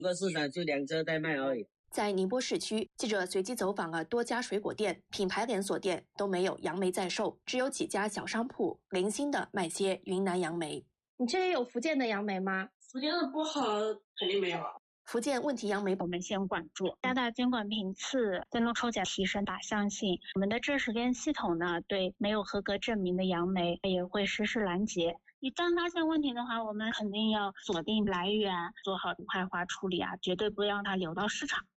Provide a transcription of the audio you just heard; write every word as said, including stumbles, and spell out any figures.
个市场就两车在卖而已。 在宁波市区，记者随机走访了多家水果店，品牌连锁店都没有杨梅在售，只有几家小商铺零星的卖些云南杨梅。 你这里有福建的杨梅吗？ 福建的不好，肯定没有。 福建问题杨梅， 我们先管住，加大监管频次，登录抽检，提升靶向性。我们的这实验系统呢，对没有合格证明的杨梅也会实施拦截。一旦发现问题的话，我们肯定要锁定来源，做好无害化处理啊，绝对不让它流到市场。